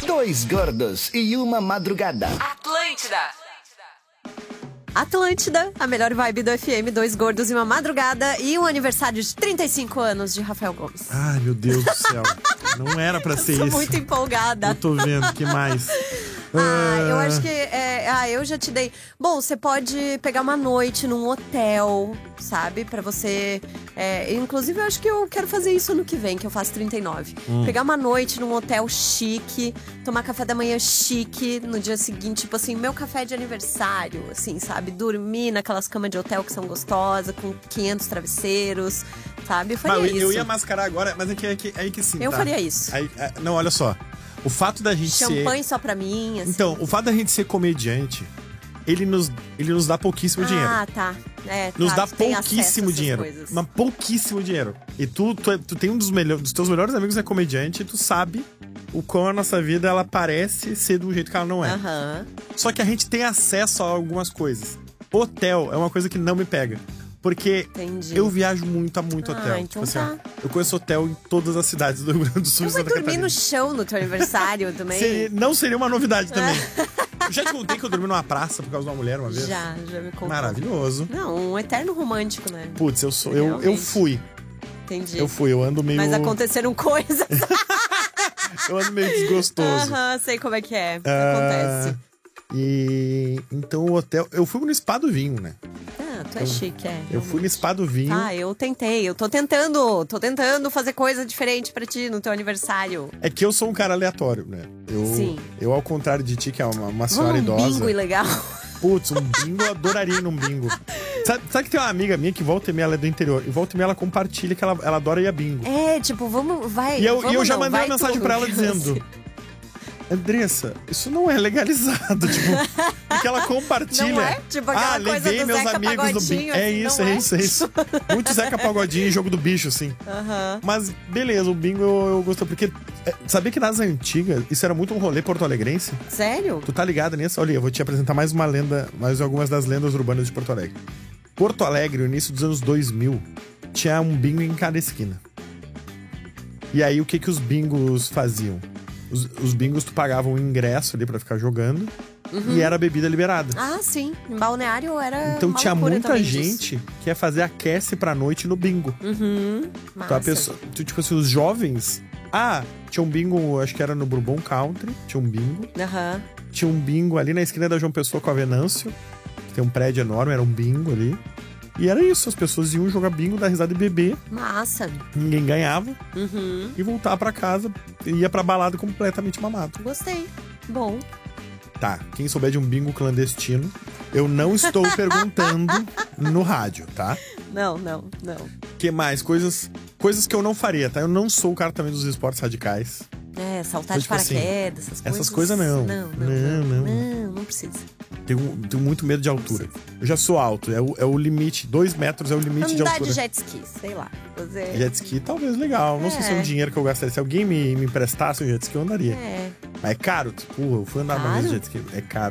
Dois gordos e uma madrugada. Atlântida, a melhor vibe do FM, dois gordos e uma madrugada e um aniversário de 35 anos de Rafael Gomes. Ai, meu Deus do céu. Não era pra ser Sou isso. muito empolgada. Eu tô vendo, que mais? Eu acho que eu já te dei. Bom, você pode pegar uma noite num hotel, sabe? Pra você. Inclusive, eu acho que eu quero fazer isso ano que vem, que eu faço 39. Pegar uma noite num hotel chique, tomar café da manhã chique, no dia seguinte, tipo assim, meu café de aniversário, assim, sabe? Dormir naquelas camas de hotel que são gostosas, com 500 travesseiros, sabe? Eu faria isso. Eu ia mascarar agora, mas aí que sim. Eu faria isso. Não, olha só. O fato da gente Champanhe só pra mim, assim. Então, o fato da gente ser comediante, ele nos dá pouquíssimo dinheiro. Ah, tá. Nos dá tu tem pouquíssimo acesso a essas dinheiro. coisas. Mas pouquíssimo dinheiro. E tu tem um dos teus melhores amigos é comediante e tu sabe o quão a nossa vida ela parece ser do jeito que ela não é. Aham. Só que a gente tem acesso a algumas coisas. Hotel é uma coisa que não me pega. Porque Entendi. eu viajo muito a muito hotel. Então assim, tá. eu conheço hotel em todas as cidades do Rio Grande do Sul Eu e vou Santa dormir Catarina. no chão no teu aniversário também. Não seria uma novidade também. Eu já te contei que eu dormi numa praça por causa de uma mulher uma vez? Já me contou. Maravilhoso. Não, um eterno romântico, né? Putz, eu Realmente. fui. Entendi. Eu ando meio... Mas aconteceram coisas. Eu ando meio desgostoso. Aham, sei como é que é. Acontece. E então o hotel... Eu fui no Spa do Vinho, né? Tu é chique, Eu fui no Spa do Vinho. Eu tentei. Eu tô tentando fazer coisa diferente pra ti no teu aniversário. É que eu sou um cara aleatório, né? Sim. Eu, ao contrário de ti, que é uma senhora Vamos idosa... bingo ilegal. Putz, um bingo, eu adoraria ir num bingo. Sabe que tem uma amiga minha que volta e meia ela é do interior. E volta e meia ela compartilha que ela adora ir a bingo. Vai. E eu já não, mandei vai uma mensagem tudo. pra ela dizendo... Andressa, isso não é legalizado, tipo, porque ela compartilha. Não é? Tipo aquela coisa levei do meus Zeca amigos no Pagodinho, bingo. assim, É isso, não é é? isso, é isso. Muito Zeca Pagodinho e jogo do bicho, assim. Aham. Mas, beleza, o bingo eu gostei, porque sabia que nas antigas, isso era muito um rolê porto-alegrense? Sério? Tu tá ligado nisso? Olha, eu vou te apresentar mais uma lenda, mais algumas das lendas urbanas de Porto Alegre. Porto Alegre, no início dos anos 2000, tinha um bingo em cada esquina. E aí, o que os bingos faziam? Os bingos, tu pagava um ingresso ali pra ficar jogando e era bebida liberada. Ah, sim. Em Balneário era Então uma tinha loucura muita também gente disso. que ia fazer aquece pra noite no bingo. Massa. Então a pessoa, tipo assim, os jovens... tinha um bingo, acho que era no Bourbon Country, tinha um bingo. Aham. Tinha um bingo ali na esquina da João Pessoa com a Venâncio, que tem um prédio enorme, era um bingo ali. E era isso, as pessoas iam jogar bingo, dar risada e beber, Massa. ninguém ganhava, e voltar pra casa, ia pra balada completamente mamado. Gostei. Bom. Tá, quem souber de um bingo clandestino, eu não estou perguntando no rádio, tá? Não. Que mais? Coisas que eu não faria, tá? Eu não sou o cara também dos esportes radicais. Saltar Então, de tipo assim, paraquedas, essas coisas. essas coisas não. Não precisa. Tenho muito medo de altura. Eu já sou alto, é o limite. 2 metros é o limite de Andar altura. de jet ski, sei lá. Você... Jet ski, talvez legal. Não sei se é um dinheiro que eu gastaria. Se alguém me emprestasse um jet ski, eu andaria. Mas é caro. Tipo, eu fui andar uma vez de jet ski. É caro.